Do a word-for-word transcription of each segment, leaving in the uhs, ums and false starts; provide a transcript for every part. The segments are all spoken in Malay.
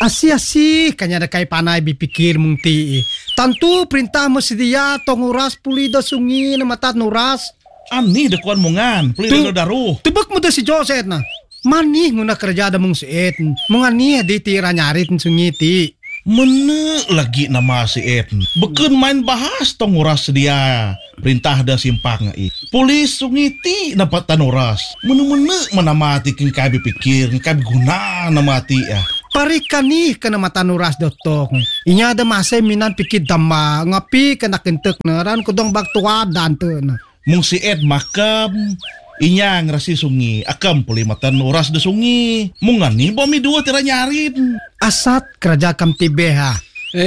Asih-asih kanya ada kai panai bipikir mung ti. Tantu perintah mesidia tong uras puli da sungi na mata nuras. Ani da kuan mungan, puli da daru. Tebek mo da si Joseph na. Mani nguna kerja da mung siet. Mungani di tira nyarit sungi ti. Mana lagi nama si Ed. Beken main bahas tong uras dia. Perintah da simpang i. Polis sungi ti dapat tan uras. Mana-mana manamati king kabi pikir, kabi guna namati ya. Parikan ni kena mata nuras dotok. Inya ada masa minan pikir damba. Ngapi kena kentek neran kudong bak tua dan na. Mung si Ed makam. Inya ngerasi sungi. Akam puli mata nuras da sungi. Mungan ni bomi dua tira nyarin. Asat kerja kam tibeha.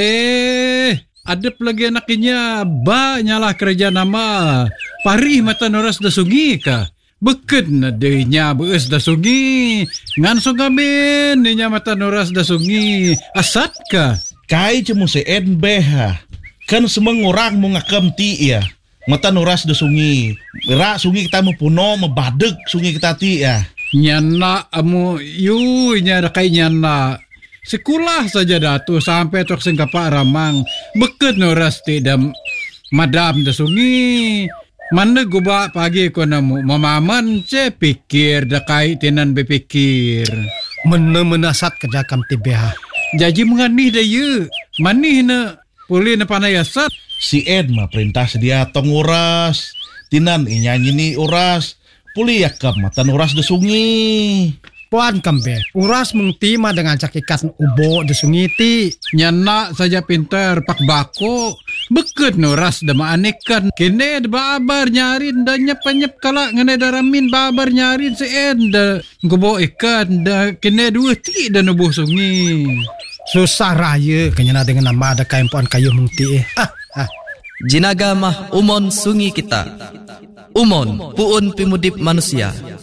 Eh, adep lagi anaknya. Ba nyalah kerja nama. Parih mata nuras da sungi ka. Beken na dehnya beus da sungi. Ngan sungamin ninya mata nuras da sungi. Asat ka. Kai cemu si Ed beha. Kan semeng orang mo ngakam ti ya. Mata nuras da sungi. Berak sungi kita mempuno, membadek sungi kita ti ya. Nyana amu yu nyada kai nyana. Sekulah saja datu sampai tok sing kapak ramang. Beket nuras ti dam madam da sungi. Mana guba pagi ko namu mamaman ce pikir da kai tenan bepikir. Mena menasat kerja kam tibeha. Jaji menganih da ye. Manih na puli na panayasat. Si Ed mah perintah sedia tong uras. Tinan inyanyi ni uras. Puli yakap matan uras da sungi. Puan kambe, uras mengtima dengan cakikat ubo da sungi ti. Nyana saja pintar pak bako. Beket nuras da maanekan. Kene da babar nyarin da nyep-nyep kala ngene daramin babar nyarin si Ed da gubo ikan da kene dua ti da nubuh sungi. Susah raya kanya dengan nama ada kain puan kayu mengti. Ah, ah. Jinaga mah umon sungi kita. Umon puun pimudip manusia.